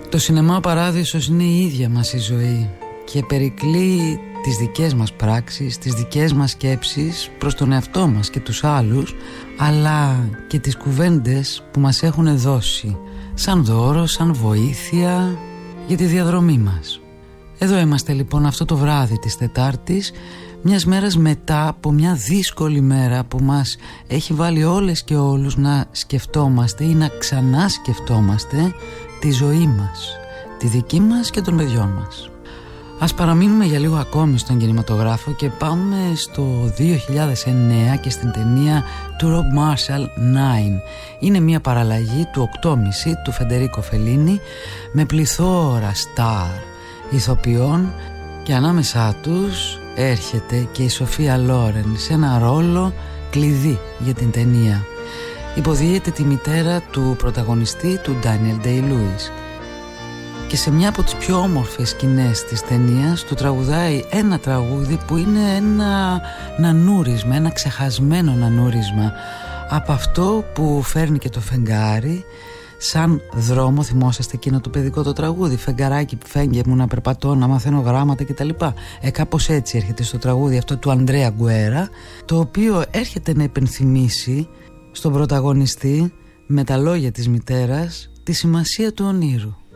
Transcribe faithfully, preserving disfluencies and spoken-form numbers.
Το σινεμά παράδεισος είναι η ίδια μας η ζωή και περικλεί τις δικές μας πράξεις, τις δικές μας σκέψεις προς τον εαυτό μας και τους άλλους, αλλά και τις κουβέντες που μας έχουν δώσει σαν δώρο, σαν βοήθεια για τη διαδρομή μας. Εδώ είμαστε λοιπόν αυτό το βράδυ της Τετάρτης, μιας μέρας μετά από μια δύσκολη μέρα που μας έχει βάλει όλες και όλους να σκεφτόμαστε ή να ξανά σκεφτόμαστε τη ζωή μας, τη δική μας και των παιδιών μας. Ας παραμείνουμε για λίγο ακόμη στον κινηματογράφο και πάμε στο δύο χιλιάδες εννέα και στην ταινία του Rob Marshall Nine. Είναι μια παραλλαγή του οκτώ και μισή του Φεντερίκο Φελίνι με πληθώρα στάρ ηθοποιών και ανάμεσά τους έρχεται και η Σοφία Λόρεν σε ένα ρόλο κλειδί για την ταινία. Υποδίεται τη μητέρα του πρωταγωνιστή, του Daniel Day-Lewis, και σε μια από τις πιο όμορφες σκηνές της ταινίας του τραγουδάει ένα τραγούδι που είναι ένα νανούρισμα, ένα ξεχασμένο νανούρισμα από αυτό που φέρνει και το φεγγάρι σαν δρόμο. Θυμόσαστε εκείνο το παιδικό το τραγούδι, φεγγαράκι που φέγγε μου να περπατώ, να μαθαίνω γράμματα κτλ. Ε, κάπως έτσι έρχεται στο τραγούδι αυτό του Αντρέα Γκουέρα, το οποίο έρχεται να υπενθυμίσει στον πρωταγωνιστή με τα λόγια της μητέρας τη σημασία του ονείρου.